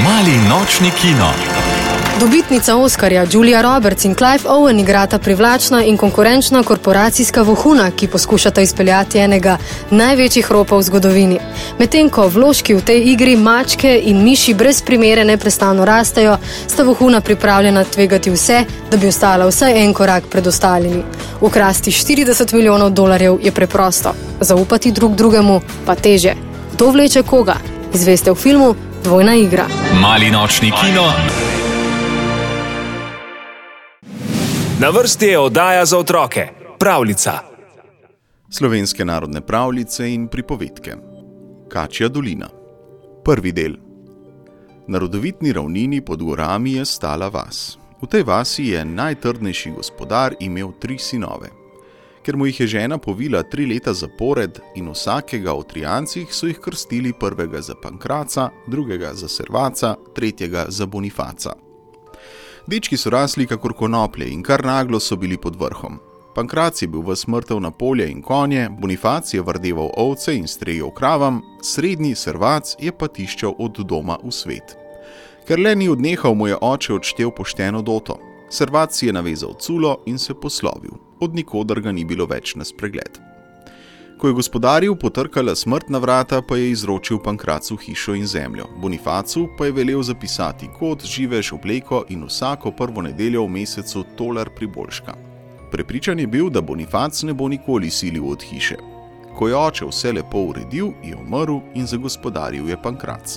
Mali nočni kino. Dobitnica Oskarja Julia Roberts in Clive Owen igrata privlačna in konkurenčna korporacijska vohuna, ki poskušata izpeljati enega največjih ropov v zgodovini. Medtem ko vložki v tej igri mačke in miši brez primere neprestano rastejo, sta vohuna pripravljena tvegati vse, da bi ostala vsaj en korak pred ostalimi. Ukrasti $40 milijonov je preprosto, zaupati drug drugemu pa teže. Kdo vleče koga? Izveste v filmu Dvojna igra. Mali nočni kino. Na vrsti je oddaja za otroke, pravljica. Slovenske narodne pravljice in pripovedke. Kačja dolina. Prvi del. Na rodovitni ravnini pod gorami je stala vas. V tej vasi je najtrdnejši gospodar imel 3 sinove. Ker mu jih je žena povila 3 leta zapored in vsakega v trijancih, so jih krstili, prvega za Pankraca, drugega za Servaca, tretjega za Bonifaca. Dečki so rasli kakor konoplje in kar naglo so bili pod vrhom. Pankrac je bil ves mrtev na polje in konje, Bonifac je vardeval ovce in strejal kravam, srednji Servac je pa tiščal od doma v svet. Ker le ni odnehal, mu je oče odštel pošteno doto. Servac si je navezal culo in se poslovil. Od nikoder ga ni bilo več na spregled. Ko je gospodarju potrkala smrt na vrata, pa je izročil Pankracu hišo in zemljo. Bonifacu pa je velel zapisati kot, živež, obleko in vsako prvo nedeljo v mesecu tolar priboljška. Prepričan je bil, da Bonifac ne bo nikoli silil od hiše. Ko je oče vse lepo uredil, je umrl in zagospodaril je Pankrac.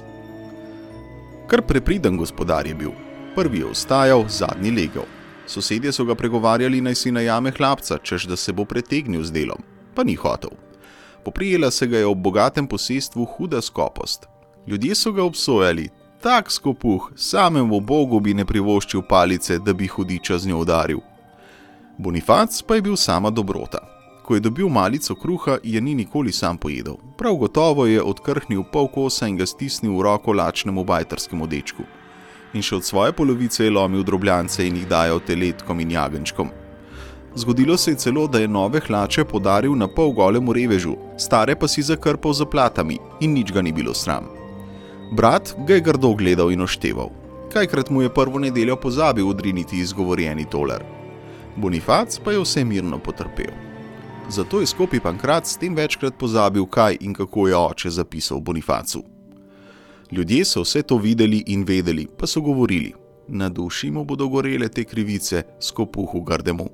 Kar prepriden gospodar je bil. Prvi je vstajal, zadnji legel. Sosedje so ga pregovarjali, naj si najame hlapca, češ da se bo pretegnil z delom. Pa ni hotel. Poprijela se ga je ob bogatem posestvu huda skopost. Ljudje so ga obsojali. Tak skopuh, samemu Bogu bi ne privoščil palice, da bi hudiča z njo udaril. Bonifac pa je bil sama dobrota. Ko je dobil malico kruha, je ni nikoli sam pojedel. Prav gotovo je odkrhnil pol kosa in ga stisnil v roko lačnemu bajterskemu dečku. In še od svoje polovice je lomil drobljance in jih dajal teletkom in jagenčkom. Zgodilo se je celo, da je nove hlače podaril na pol golemu revežu, stare pa si zakrpal z zaplatami in nič ga ni bilo sram. Brat ga je grdo gledal in ošteval. Kajkrat mu je prvo nedeljo pozabil odriniti izgovorjeni tolar. Bonifac pa je vse mirno potrpel. Zato je skopi Pankrac s tem večkrat pozabil, kaj in kako je oče zapisal Bonifacu. Ljudje so vse to videli in vedeli, pa so govorili, na duši mu bodo gorele te krivice, skopuhu grdemu.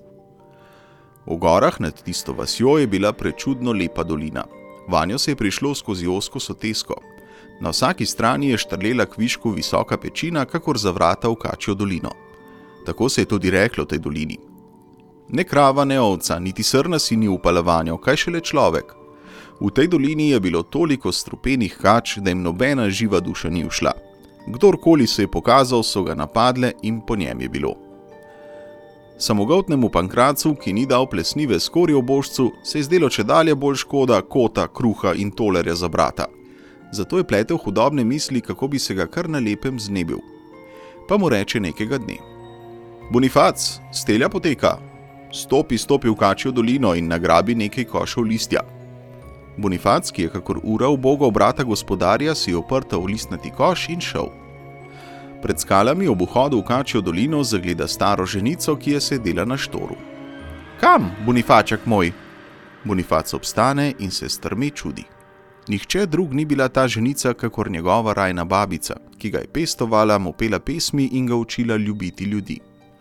V gorah nad tisto vasjo je bila prečudno lepa dolina. Vanjo se je prišlo skozi ozko sotesko. Na vsaki strani je štrlela kvišku visoka pečina, kakor za vrata v Kačjo dolino. Tako se je tudi reklo tej dolini. Ne krava, ne ovca, niti srna si ni upala vanjo, kaj šele človek. V tej dolini je bilo toliko strupenih kač, da jim nobena živa duša ni ušla. Kdorkoli se je pokazal, so ga napadle in po njem je bilo. Samogoltnemu Pankracu, ki ni dal plesnive skorje v božcu, se je zdelo čedalje bolj škoda kota, kruha in tolerja za brata. Zato je pletel hudobne misli, kako bi se ga kar na lepem znebil. Pa mu reče nekega dne: Bonifac, stelja poteka. Stopi v Kačjo dolino in nagrabi nekaj košov listja. Bonifac, ki je kakor ura ubogal brata gospodarja, si je oprtal v listnati koš in šel. Pred skalami ob vhodu v Kačjo dolino zagleda staro ženico, ki je sedela na štoru. Kam, Bonifačak moj? Bonifac obstane in se strme čudi. Nihče drug ni bila ta ženica, kakor njegova rajna babica, ki ga je pestovala, mu pela pesmi in ga učila ljubiti ljudi.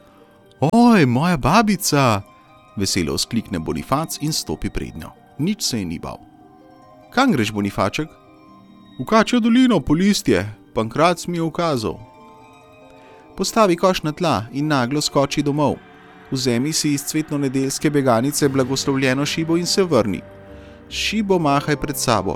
Oj, moja babica! Veselo vzklikne Bonifac in stopi prednjo. Nič se je ni bal. Kam greš, Bonifaček? V Kačjo dolino, po listje. Pankrac mi je ukazal. Postavi koš na tla in naglo skoči domov. Vzemi si iz cvetno-nedeljske beganice blagoslovljeno šibo in se vrni. Šibo mahaj pred sabo,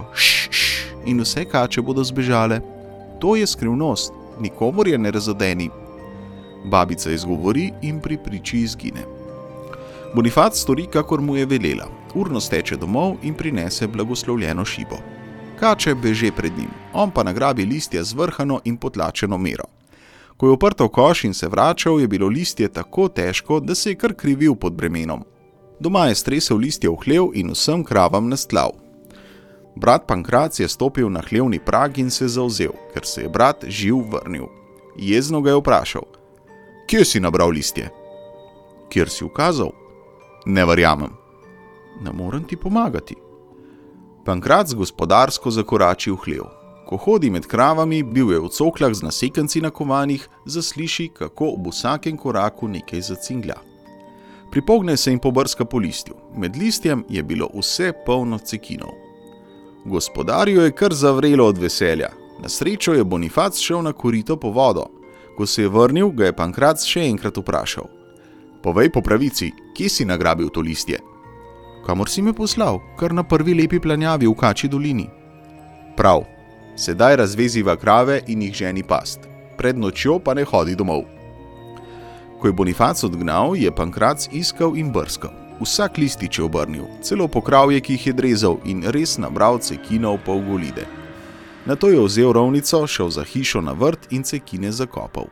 in vse kače bodo zbežale. To je skrivnost, nikomur je ne razodeni. Babica izgovori in pri priči izgine. Bonifac stori, kakor mu je velela. Urno steče domov in prinese blagoslovljeno šibo. Kače beže pred njim, on pa nagrabi listje zvrhano in potlačeno mero. Ko je oprtal koš in se vračal, je bilo listje tako težko, da se je kar krivil pod bremenom. Doma je stresel listje v hlev in vsem kravam nastlal. Brat Pankrac je stopil na hlevni prag in se zavzel, ker se je brat živ vrnil. Jezno ga je vprašal: Kje si nabral listje? Kjer si ukazal? Ne verjamem. Ne morem ti pomagati. Pankrac gospodarsko zakorači v hlev. Ko hodi med kravami, bil je v coklah z nasekanci na kovanih, zasliši, kako ob vsakem koraku nekaj zacingla. Pripogne se in pobrska po listju. Med listjem je bilo vse polno cekinov. Gospodarju je kar zavrelo od veselja. Na srečo je Bonifac šel na korito po vodo. Ko se je vrnil, ga je Pankrac še enkrat vprašal: Povej po pravici, kje si nagrabil to listje? Kamor si me poslal, kar na prvi lepi planjavi v Kačji dolini. Prav, sedaj razveziva krave in jih ženi past. Pred nočjo pa ne hodi domov. Ko je Bonifac odgnal, je Pankrac iskal in brskal. Vsak listič je obrnil, celo pokravje, ki jih je drezal, in res nabral cekinov pol golide. Nato je vzel rovnico, šel za hišo na vrt in cekine zakopal.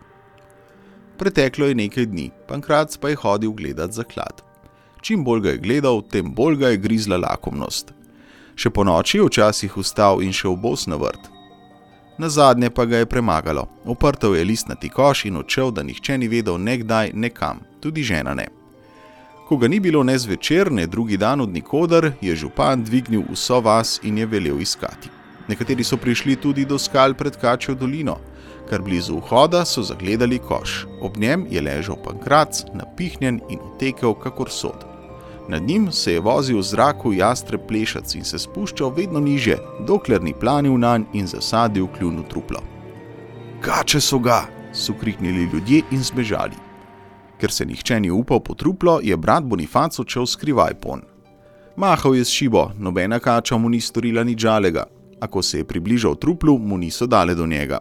Preteklo je nekaj dni, Pankrac pa je hodil gledat zaklad. Čim bolj ga je gledal, tem bolj ga je grizla lakomnost. Še po noči je včasih vstal in šel bos na vrt. Nazadnje pa ga je premagalo. Oprtal je listnati koš in odšel, da nihče ni vedel ne kdaj, ne kam, tudi žena ne. Ko ga ni bilo ne zvečer, ne drugi dan od nikoder, je župan dvignil vso vas in je velel iskati. Nekateri so prišli tudi do skal pred Kačjo dolino. Kar blizu vhoda so zagledali koš. Ob njem je ležal Pankrac, napihnjen in otekel kakor sod. Nad njim se je vozil v zraku jastreb plešac in se spuščal vedno niže, dokler ni planil nanj in zasadil kljun v truplo. Kače so ga, so kriknili ljudje in zbežali. Ker se nihče ni upal po truplo, je brat Bonifac odšel skrivaj pon. Mahal je s šibo, nobena kača mu ni storila nič žalega, a ko se je približal truplu, mu niso dale do njega.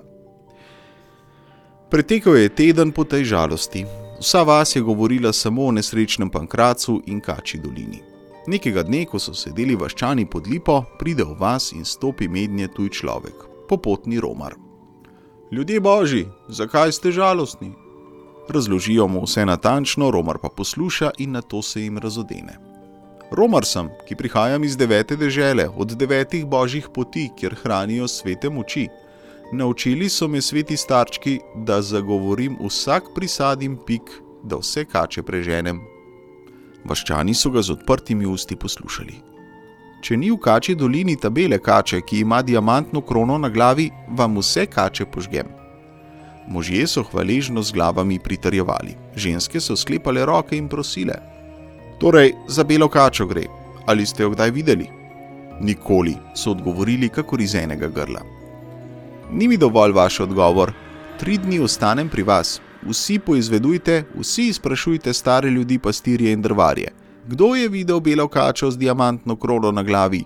Pretekel je teden po tej žalosti. Vsa vas je govorila samo o nesrečnem Pankracu in Kačji dolini. Nekega dne, ko so sedeli vaščani pod lipo, pride v vas in stopi mednje tuj človek, popotni romar. Ljudje božji, zakaj ste žalostni? Razložijo mu vse natančno, romar pa posluša in nato se jim razodene. Romar sem, ki prihajam iz 9. dežele, od 9 božjih poti, kjer hranijo svete moči. Naučili so me sveti starčki, da zagovorim vsak prisadim pik, da vse kače preženem. Vaščani so ga z odprtimi usti poslušali. Če ni v Kačji dolini ta bele kače, ki ima diamantno krono na glavi, vam vse kače požgem. Možje so hvaležno z glavami pritrjevali, ženske so sklepale roke in prosile. Torej, za belo kačo gre. Ali ste jo kdaj videli? Nikoli, so odgovorili kakor iz enega grla. Ni mi dovolj vaš odgovor. 3 dni ostanem pri vas. Vsi poizvedujte, vsi izprašujte stare ljudi, pastirje in drvarje. Kdo je videl belo kačo z diamantno krono na glavi?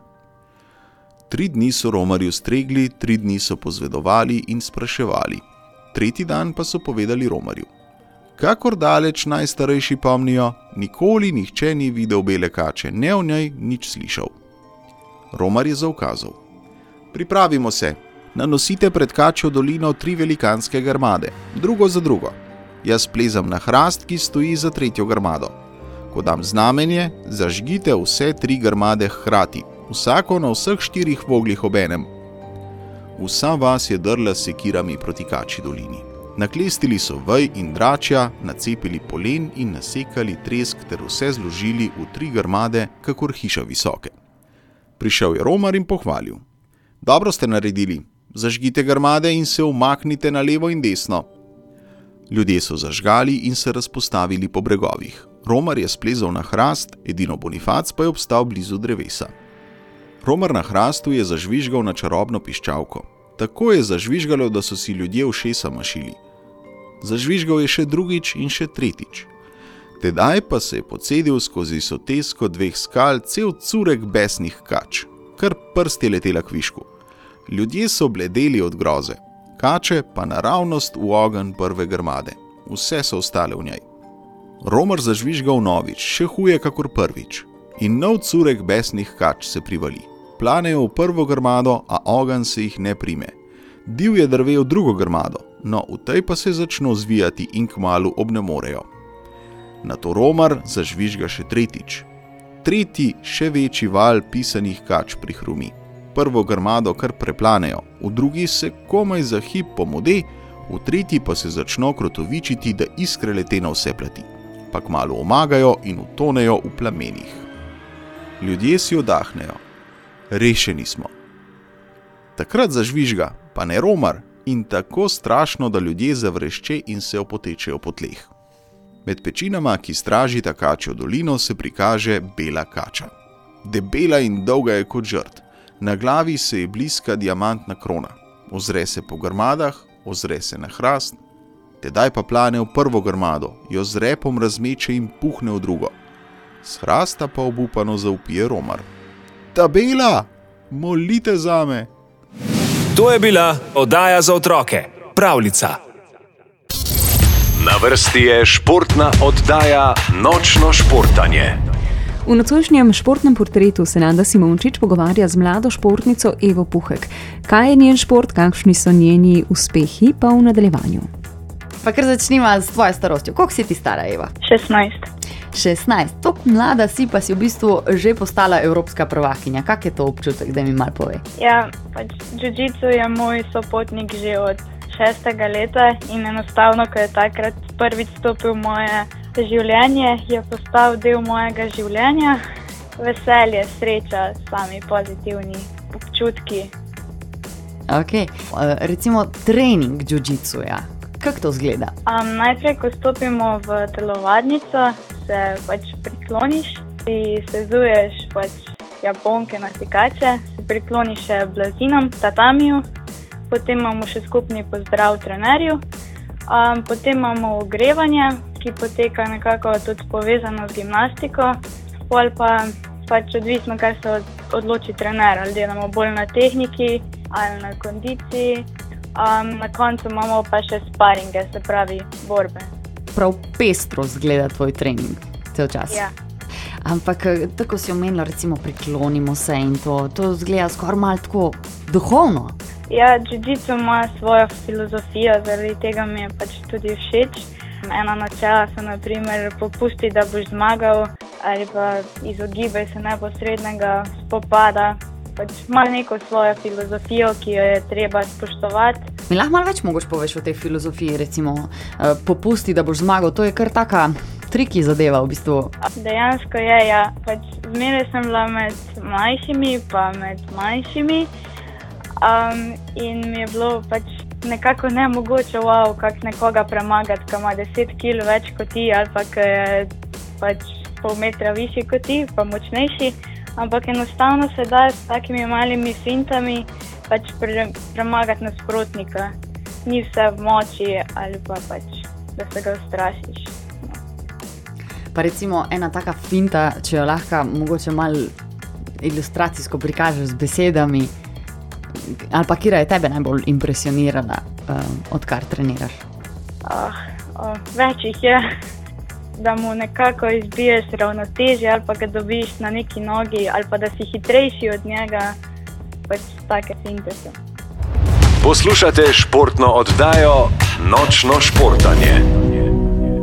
3 dni so romarju stregli, 3 dni so pozvedovali in spraševali. 3. dan pa so povedali romarju. Kakor daleč najstarejši pomnijo, nikoli nihče ni videl bele kače, ne o njej nič slišal. Romar je zaukazal. Pripravimo se. Nanosite pred Kačjo dolino 3 velikanske grmade, drugo za drugo. Jaz plezam na hrast, ki stoji za 3. grmado. Ko dam znamenje, zažgite vse 3 grmade hkrati, vsako na vseh 4 voglih obenem. Vsa vas je drla s sekirami proti Kačji dolini. Naklestili so vej in dračja, nacepili polen in nasekali tresk ter vse zložili v 3 grmade, kakor hiša visoke. Prišel je Romar in pohvalil. Dobro ste naredili. Zažgite grmade in se umaknite na levo in desno. Ljudje so zažgali in se razpostavili po bregovih. Romar je splezal na hrast, edino Bonifac pa je obstal blizu drevesa. Romar na hrastu je zažvižgal na čarobno piščalko. Tako je zažvižgalo, da so si ljudje ušesa mašili. Zažvižgal je še drugič in še tretjič. Tedaj pa se je pocedil skozi sotesko 2 skal cel curek besnih kač. Kar prst je letela k višku. Ljudje so bledeli od groze, kače pa naravnost v ogenj 1. grmade. Vse so ostale v njej. Romar zažvižgal novič, še huje kakor prvič. In nov curek besnih kač se privali. Planejo v 1. grmado, a ogenj se jih ne prime. Div je drvel 2. grmado, no v tej pa se začno zvijati in kmalu obnemorejo. Nato Romar zažvižga še tretjič. 3. še večji val pisanih kač prihrumi. prvo grmado kar preplanejo, v drugi se komaj za hip pomode, v tretji pa se začno krotovičiti, da iskre lete na vse plati, pa kmalu omagajo in utonejo v plamenih. Ljudje si odahnejo. Rešeni smo. Takrat zažvižga, pa ne romar, in tako strašno, da ljudje zavrešče in se opotečejo po tleh. Med pečinama, ki stražita Kačjo dolino, se prikaže bela kača. Debela in dolga je kot žrt. Na glavi se je bliska diamantna krona. Ozre se po grmadah, ozre se na hrast, tedaj pa plane v prvo grmado, jo z repom razmeče in puhne v drugo. S hrasta pa obupano zavpije romar. Ta bela, molite zame. To je bila oddaja za otroke, Pravljica. Na vrsti je športna oddaja Nočno športanje. V nocojšnjem športnem portretu se Nanda Simončič pogovarja z mlado športnico Evo Puhek. Kaj je njen šport, kakšni so njeni uspehi, pa v nadaljevanju. Pa kar začnimo s tvojo starostjo. Koliko si ti stara, Eva? 16. 16. Tok mlada si, pa si v bistvu že postala evropska prvakinja. Kak je to občutek, da mi malo pove? Ja, pač jiu-jitsu je moj sopotnik že od 6. leta in enostavno, ko je takrat prvič stopil v moje življenje, je postal del mojega življenja. Veselje, sreča, sami pozitivni občutki. Ok, recimo trening jiu-jitsuja. Kako to zgleda? Najprej, ko stopimo v telovadnico, se pač prikloniš, si sezuješ pač japonke na sikače, si prikloniš še blazinom, tatamiju, potem imamo še skupni pozdrav trenerju, potem imamo ogrevanje, ki poteka nekako tudi povezano z gimnastiko, pol pa pač odvisno, kar se odloči trener, ali delamo bolj na tehniki ali na kondiciji. Na koncu imamo pa še sparinge, se pravi borbe. Prav pestro zgleda tvoj trening cel čas. Ja. Ampak tako si omenila, recimo priklonimo se in to zgleda skoraj malo tako duhovno. Ja, jiu-jitsu ima svojo filozofijo, zaradi tega mi je pač tudi všeč. Ena načela so na primer popusti, da boš zmagal, ali pa izogibaj se neposrednega spopada. Pač ima neko svojo filozofijo, ki jo je treba spoštovati. Mi lahko malo več mogoče poveš o tej filozofiji, recimo popusti, da boš zmagal, to je kar taka triki zadeva v bistvu. Dejansko je, ja. Pač zmeraj sem bila med mlajšimi pa med manjšimi in mi je bilo pač nekako nemogoče, kako nekoga premagati, ki ima 10 kg več kot ti ali pa ki je pač pol metra višji kot ti, pa močnejši. Ampak enostavno se da s takimi malimi fintami pač premagati nasprotnika. Ni vse v moči ali pa pač, da se ga ustrašiš. Pa recimo ena taka finta, če jo lahko mogoče malo ilustracijsko prikažeš z besedami, ali pa kira je tebe najbolj impresionirala, odkar treniraš? Več jih je. Da mu nekako izbiješ ravnotežje ali pa ga dobiš na neki nogi ali pa da si hitrejši od njega, pač take finte so. Poslušate športno oddajo Nočno športanje.